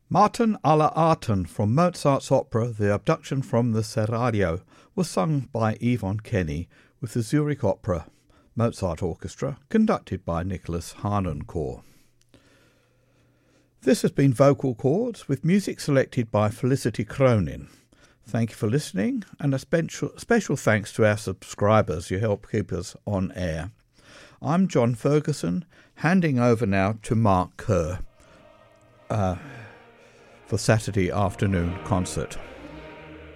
Martin alla Arten from Mozart's opera The Abduction from the Serraglio was sung by Yvonne Kenny with the Zurich Opera Mozart Orchestra, conducted by Nicholas Harnoncourt. This has been Vocal Chords with music selected by Felicity Cronin. Thank you for listening, and a special thanks to our subscribers. You help keep us on air. I'm John Ferguson, handing over now to Mark Kerr for Saturday afternoon concert.